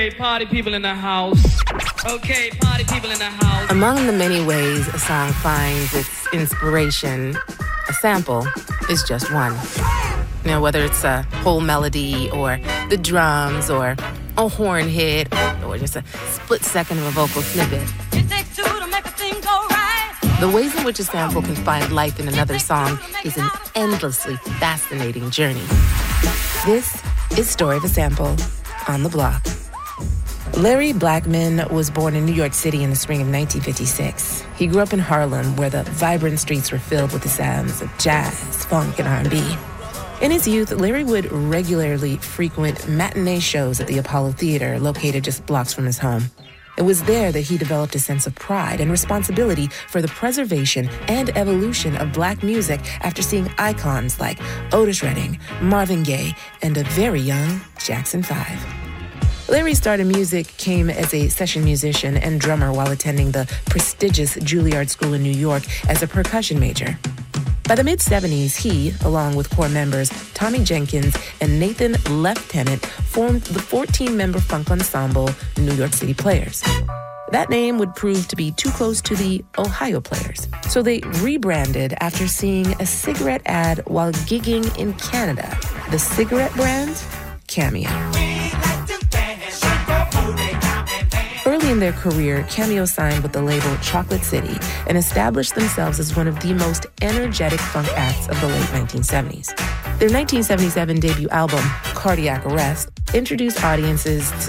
Party people in the house. Okay, party people in the house. Among the many ways a song finds its inspiration, a sample is just one. You know, whether it's a whole melody or the drums or a horn hit or just a split second of a vocal snippet. It takes two to make a thing go right. The ways in which a sample can find life in another song is an endlessly fascinating journey. This is Story of a Sample on The Block. Larry Blackmon was born in New York City in the spring of 1956. He grew up in Harlem, where the vibrant streets were filled with the sounds of jazz, funk, and R&B. In his youth, Larry would regularly frequent matinee shows at the Apollo Theater, located just blocks from his home. It was there that he developed a sense of pride and responsibility for the preservation and evolution of black music after seeing icons like Otis Redding, Marvin Gaye, and a very young Jackson 5. Larry's start in music came as a session musician and drummer while attending the prestigious Juilliard School in New York as a percussion major. By the mid-'70s, he, along with core members Tommy Jenkins and Nathan Lieutenant, formed the 14-member funk ensemble New York City Players. That name would prove to be too close to the Ohio Players, so they rebranded after seeing a cigarette ad while gigging in Canada. The cigarette brand? Cameo. Early in their career, Cameo signed with the label Chocolate City and established themselves as one of the most energetic funk acts of the late 1970s. Their 1977 debut album, Cardiac Arrest, introduced audiences to